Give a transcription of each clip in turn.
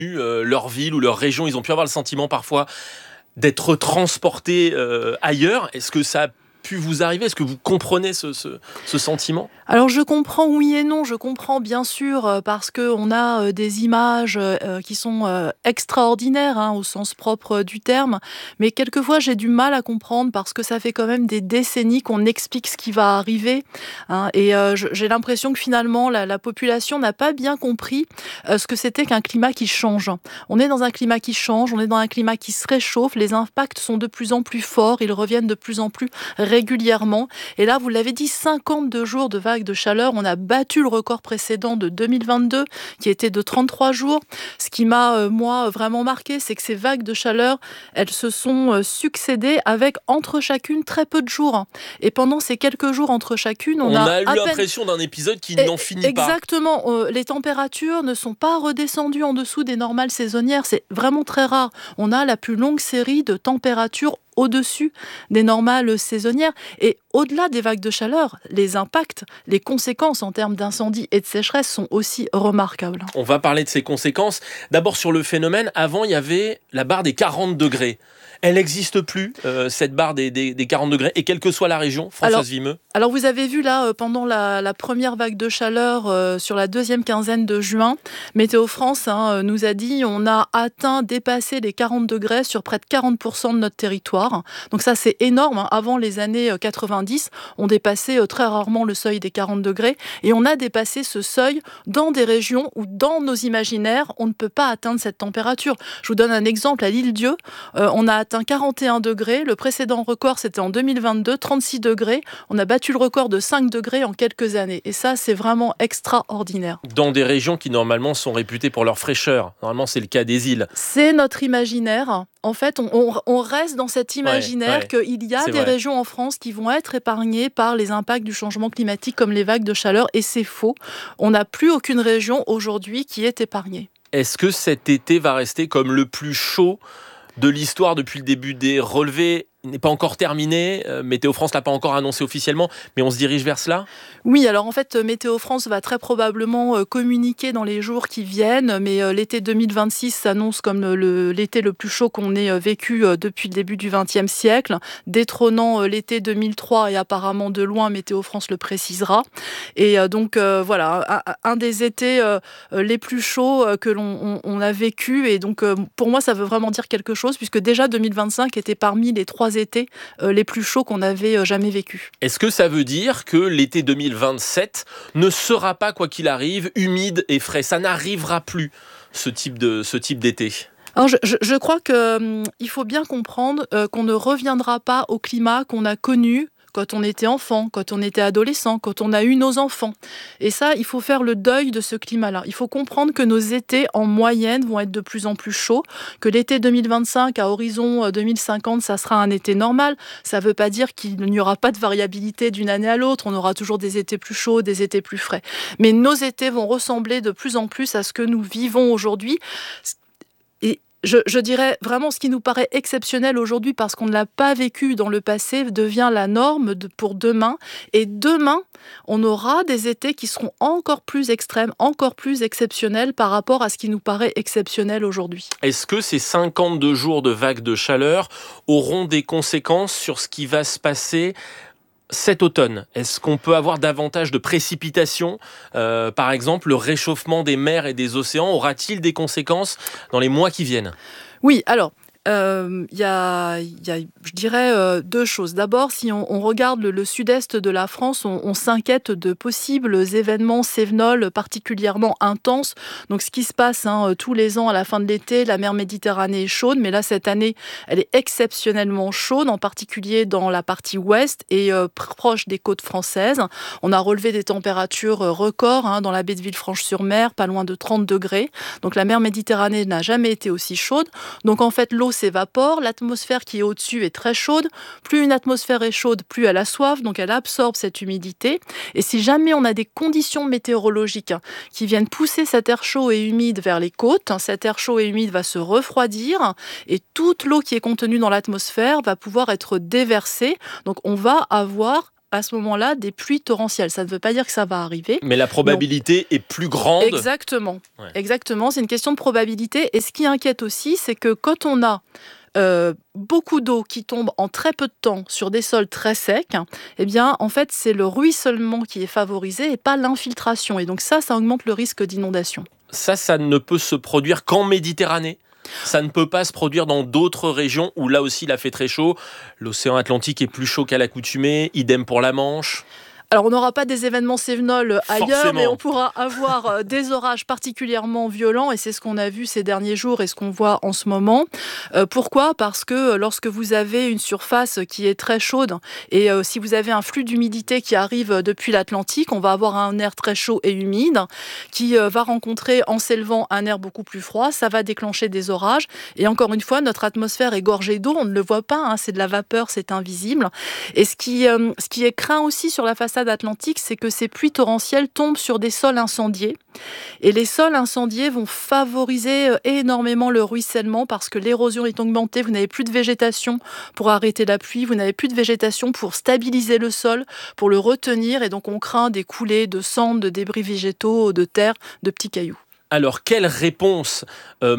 leur ville ou leur région, ils ont pu avoir le sentiment parfois d'être transportés ailleurs. Est-ce que ça a pu vous arriver ? Est-ce que vous comprenez ce sentiment ? Alors je comprends oui et non, je comprends bien sûr parce qu'on a des images qui sont extraordinaires au sens propre du terme, mais quelquefois j'ai du mal à comprendre parce que ça fait quand même des décennies qu'on explique ce qui va arriver et j'ai l'impression que finalement la population n'a pas bien compris ce que c'était qu'un climat qui change. On est dans un climat qui change, on est dans un climat qui se réchauffe, les impacts sont de plus en plus forts, ils reviennent de plus en plus régulièrement et là vous l'avez dit, 52 jours de vague de chaleur. On a battu le record précédent de 2022 qui était de 33 jours. Ce qui m'a, moi, vraiment marqué, c'est que ces vagues de chaleur, elles se sont succédées avec entre chacune très peu de jours. Et pendant ces quelques jours entre chacune, on a eu à peine... l'impression d'un épisode qui n'en finit pas. Exactement. Les températures ne sont pas redescendues en dessous des normales saisonnières. C'est vraiment très rare. On a la plus longue série de températures au-dessus des normales saisonnières. Et au-delà des vagues de chaleur, les impacts, les conséquences en termes d'incendie et de sécheresse sont aussi remarquables. On va parler de ces conséquences. D'abord sur le phénomène, avant il y avait la barre des 40 degrés. Elle n'existe plus, cette barre des 40 degrés, et quelle que soit la région, Françoise Vimeux. Alors vous avez vu là, pendant la première vague de chaleur, sur la deuxième quinzaine de juin, Météo France nous a dit on a dépassé les 40 degrés sur près de 40% de notre territoire. Donc ça c'est énorme. Avant les années 90, on dépassait très rarement le seuil des 40 degrés, et on a dépassé ce seuil dans des régions où dans nos imaginaires, on ne peut pas atteindre cette température. Je vous donne un exemple, à l'Île-Dieu, on a atteint 41 degrés. Le précédent record, c'était en 2022, 36 degrés. On a battu le record de 5 degrés en quelques années. Et ça, c'est vraiment extraordinaire. Dans des régions qui, normalement, sont réputées pour leur fraîcheur. Normalement, c'est le cas des îles. C'est notre imaginaire. En fait, on reste dans cet imaginaire qu'il y a des régions en France qui vont être épargnées par les impacts du changement climatique, comme les vagues de chaleur. Et c'est faux. On n'a plus aucune région aujourd'hui qui est épargnée. Est-ce que cet été va rester comme le plus chaud de l'histoire depuis le début des relevés? N'est pas encore terminé, Météo France l'a pas encore annoncé officiellement, mais on se dirige vers cela ? Oui, alors en fait, Météo France va très probablement communiquer dans les jours qui viennent, mais l'été 2026 s'annonce comme l'été le plus chaud qu'on ait vécu depuis le début du XXe siècle, détrônant l'été 2003 et apparemment de loin, Météo France le précisera. Et donc voilà, un des étés les plus chauds que l'on a vécu, et donc pour moi ça veut vraiment dire quelque chose, puisque déjà 2025 était parmi les 3 étés les plus chauds qu'on avait jamais vécu. Est-ce que ça veut dire que l'été 2027 ne sera pas, quoi qu'il arrive, humide et frais ? Ça n'arrivera plus, ce type d'été ? Alors je crois qu'il faut bien comprendre qu'on ne reviendra pas au climat qu'on a connu quand on était enfant, quand on était adolescent, quand on a eu nos enfants. Et ça, il faut faire le deuil de ce climat-là. Il faut comprendre que nos étés, en moyenne, vont être de plus en plus chauds, que l'été 2025, à horizon 2050, ça sera un été normal. Ça ne veut pas dire qu'il n'y aura pas de variabilité d'une année à l'autre. On aura toujours des étés plus chauds, des étés plus frais. Mais nos étés vont ressembler de plus en plus à ce que nous vivons aujourd'hui. Et je dirais vraiment ce qui nous paraît exceptionnel aujourd'hui parce qu'on ne l'a pas vécu dans le passé devient la norme pour demain. Et demain, on aura des étés qui seront encore plus extrêmes, encore plus exceptionnels par rapport à ce qui nous paraît exceptionnel aujourd'hui. Est-ce que ces 52 jours de vagues de chaleur auront des conséquences sur ce qui va se passer cet automne? Est-ce qu'on peut avoir davantage de précipitations ? Par exemple, le réchauffement des mers et des océans aura-t-il des conséquences dans les mois qui viennent ? Oui, alors... y a, je dirais, 2 choses. D'abord, si on regarde le sud-est de la France, on s'inquiète de possibles événements cévenols particulièrement intenses. Donc, ce qui se passe tous les ans à la fin de l'été, la mer Méditerranée est chaude, mais là, cette année, elle est exceptionnellement chaude, en particulier dans la partie ouest et proche des côtes françaises. On a relevé des températures records dans la baie de Villefranche-sur-Mer, pas loin de 30 degrés. Donc, la mer Méditerranée n'a jamais été aussi chaude. Donc, en fait, l'eau s'évapore, l'atmosphère qui est au-dessus est très chaude. Plus une atmosphère est chaude, plus elle a soif, donc elle absorbe cette humidité. Et si jamais on a des conditions météorologiques qui viennent pousser cet air chaud et humide vers les côtes, cet air chaud et humide va se refroidir et toute l'eau qui est contenue dans l'atmosphère va pouvoir être déversée. Donc on va avoir à ce moment-là des pluies torrentielles. Ça ne veut pas dire que ça va arriver. Mais la probabilité est plus grande. Exactement. Ouais. Exactement, c'est une question de probabilité. Et ce qui inquiète aussi, c'est que quand on a beaucoup d'eau qui tombe en très peu de temps sur des sols très secs, eh bien, en fait, c'est le ruissellement qui est favorisé et pas l'infiltration. Et donc ça augmente le risque d'inondation. Ça ne peut se produire qu'en Méditerranée ? Ça ne peut pas se produire dans d'autres régions où là aussi il a fait très chaud. L'océan Atlantique est plus chaud qu'à l'accoutumée, idem pour la Manche. Alors, on n'aura pas des événements cévenols ailleurs, Forcément. Mais on pourra avoir des orages particulièrement violents, et c'est ce qu'on a vu ces derniers jours et ce qu'on voit en ce moment. Pourquoi ? Parce que lorsque vous avez une surface qui est très chaude, et si vous avez un flux d'humidité qui arrive depuis l'Atlantique, on va avoir un air très chaud et humide qui va rencontrer, en s'élevant, un air beaucoup plus froid. Ça va déclencher des orages. Et encore une fois, notre atmosphère est gorgée d'eau, on ne le voit pas, c'est de la vapeur, c'est invisible. Et ce qui est craint aussi sur la façade atlantique, c'est que ces pluies torrentielles tombent sur des sols incendiés. Et les sols incendiés vont favoriser énormément le ruissellement parce que l'érosion est augmentée, vous n'avez plus de végétation pour arrêter la pluie, vous n'avez plus de végétation pour stabiliser le sol, pour le retenir, et donc on craint des coulées de cendres, de débris végétaux, de terre, de petits cailloux. Alors, quelle réponse maintenant ?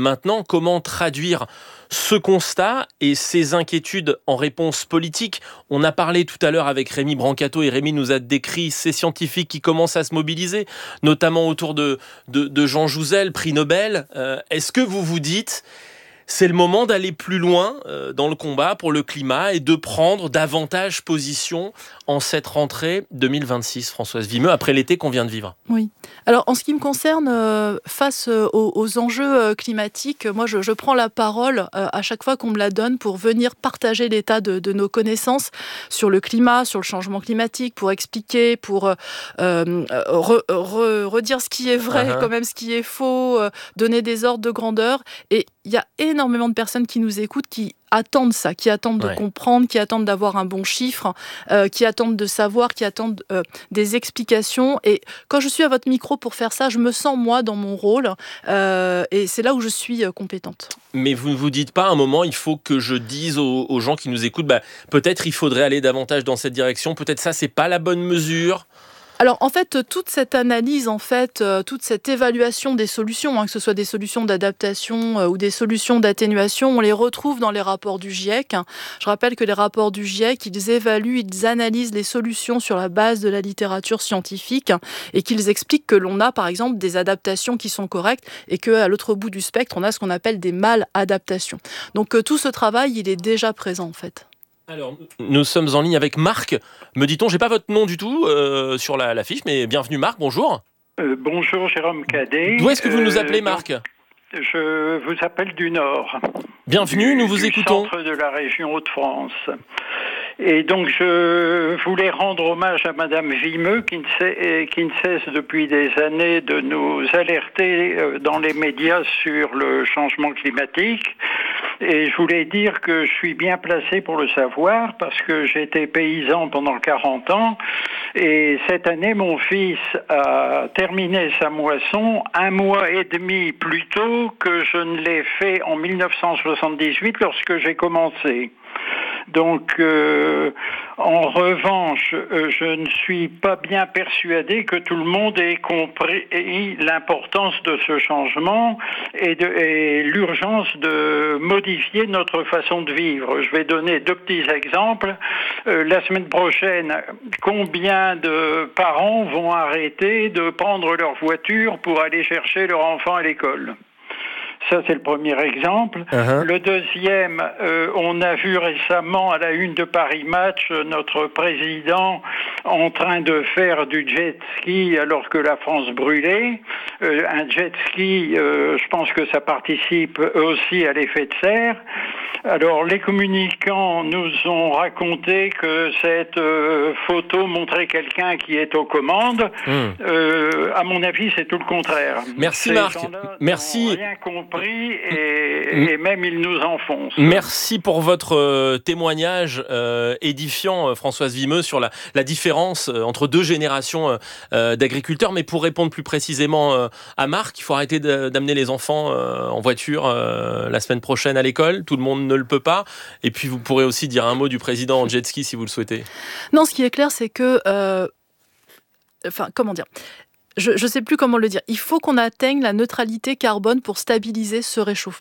Comment traduire ce constat et ces inquiétudes en réponse politique ? On a parlé tout à l'heure avec Rémi Brancato et Rémi nous a décrit ces scientifiques qui commencent à se mobiliser, notamment autour de Jean Jouzel, prix Nobel. Est-ce que vous vous dites c'est le moment d'aller plus loin dans le combat pour le climat et de prendre davantage position en cette rentrée 2026, Françoise Vimeux, après l'été qu'on vient de vivre? Oui. Alors, en ce qui me concerne, face aux enjeux climatiques, moi, je prends la parole à chaque fois qu'on me la donne pour venir partager l'état de nos connaissances sur le climat, sur le changement climatique, pour expliquer, pour redire ce qui est vrai, quand même ce qui est faux, donner des ordres de grandeur. Et il y a énormément de personnes qui nous écoutent, qui attendent ça, qui attendent de comprendre, qui attendent d'avoir un bon chiffre, qui attendent de savoir, qui attendent des explications. Et quand je suis à votre micro pour faire ça, je me sens, moi, dans mon rôle. Et c'est là où je suis compétente. Mais vous ne vous dites pas à un moment, il faut que je dise aux gens qui nous écoutent, peut-être il faudrait aller davantage dans cette direction, peut-être ça, c'est pas la bonne mesure. Alors, en fait, toute cette analyse, toute cette évaluation des solutions, que ce soit des solutions d'adaptation ou des solutions d'atténuation, on les retrouve dans les rapports du GIEC. Je rappelle que les rapports du GIEC, ils évaluent, ils analysent les solutions sur la base de la littérature scientifique et qu'ils expliquent que l'on a, par exemple, des adaptations qui sont correctes et qu'à l'autre bout du spectre, on a ce qu'on appelle des maladaptations. Donc, tout ce travail, il est déjà présent, en fait. Alors, nous sommes en ligne avec Marc. Me dit-on, j'ai pas votre nom du tout sur la fiche, mais bienvenue Marc, bonjour. Bonjour Jérôme Cadet. D'où est-ce que vous nous appelez Marc ? Je vous appelle du Nord. Bienvenue, nous vous écoutons. Du centre de la région Hauts-de-France. Et donc je voulais rendre hommage à Madame Vimeux qui ne cesse depuis des années de nous alerter dans les médias sur le changement climatique. Et je voulais dire que je suis bien placé pour le savoir parce que j'étais paysan pendant 40 ans et cette année mon fils a terminé sa moisson 1 mois et demi plus tôt que je ne l'ai fait en 1978 lorsque j'ai commencé. Donc, en revanche, je ne suis pas bien persuadé que tout le monde ait compris l'importance de ce changement et l'urgence de modifier notre façon de vivre. Je vais donner 2 petits exemples. La semaine prochaine, combien de parents vont arrêter de prendre leur voiture pour aller chercher leur enfant à l'école ? Ça, c'est le premier exemple. Le deuxième, on a vu récemment à la une de Paris Match notre président en train de faire du jet ski alors que la France brûlait. Un jet ski, je pense que ça participe aussi à l'effet de serre. Alors, les communicants nous ont raconté que cette photo montrait quelqu'un qui est aux commandes. À mon avis, c'est tout le contraire. Merci Marc. Merci. Rien compris pris et même ils nous enfoncent. Merci pour votre témoignage édifiant, Françoise Vimeux, sur la différence entre deux générations d'agriculteurs. Mais pour répondre plus précisément à Marc, il faut arrêter d'amener les enfants en voiture la semaine prochaine à l'école. Tout le monde ne le peut pas. Et puis vous pourrez aussi dire un mot du président en jet ski si vous le souhaitez. Non, ce qui est clair, c'est que... comment dire ? Je ne sais plus comment le dire. Il faut qu'on atteigne la neutralité carbone pour stabiliser ce réchauffement.